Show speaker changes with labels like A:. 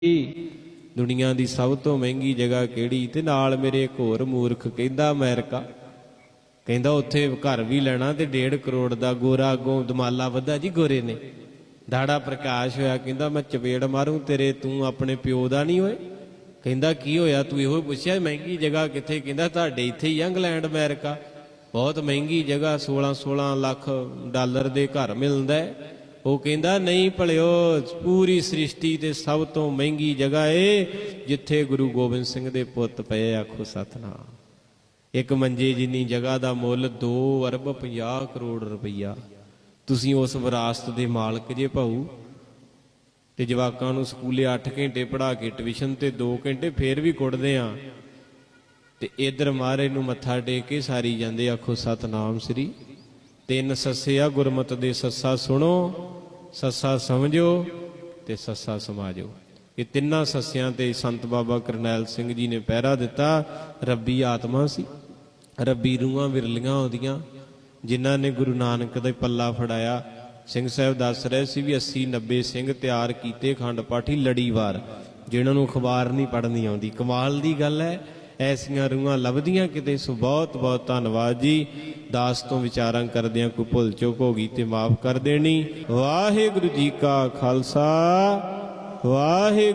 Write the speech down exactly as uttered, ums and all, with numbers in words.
A: दुनिया की सब तो महंगी जगह केड़ी ते नाल मेरे एक होर मूर्ख कहंदा अमेरिका कहंदा उत्थे घर भी लेना ते डेढ़ करोड़ दा गोरा अगों दमाला वधा जी गोरे ने दाड़ा प्रकाश होया कहंदा मैं चपेड़ मारूं तेरे तू अपने प्यो दा नहीं होए कहंदा की होया तू इहो पुछया महंगी जगह कित्थे कहंदा तुहाडे इत्थे ही इंग्लैंड अमेरिका बहुत महंगी जगह सोलह सोलह लाख डॉलर दे घर मिलदा है। वो कहंदा नहीं भलिओ पूरी सृष्टि ते सब तो महंगी जगह है जिथे गुरु गोबिंद सिंह दे पुत पे आखो सतनाम। एक मंजे जिन्नी जगह का मुल दो अरब पचास करोड़ रुपया तुसीं उस विरासत दे मालक जे भाऊ ते जवाकां नूं स्कूले अठ घंटे पढ़ा के ट्यूशन ते दो घंटे फिर भी कुटदे आ ते इधर महाराज नूं मत्था टेक के सारी जांदे आखो सतनाम श्री। तीन सस्से आ गुरमत दे सस्सा सुनो सस्सा समझो ते सस्सा समाजो। ये तिन्ना सस्सियां ते संत बाबा करनैल सिंह जी ने पहरा दिता। रब्बी आत्मा सी रब्बी रूहां विरलियां होंदियां जिन्हां ने गुरु नानक दा पल्ला फड़ाया। सिंह साहब दस रहे सी भी अस्सी नब्बे सिंह तैयार कीते खंड पाठी लड़ीवार जिन्हां नूं अखबार नहीं पढ़नी आउंदी। कमाल दी गल है ऐसियां रूहां लभदियां किते। सो बहुत बहुत धन्नवाद जी। दास तो विचारां करदियां कोई भुल चुक हो गई ते माफ कर देनी। वाहिगुरू जी का खालसा वाहिगुरू।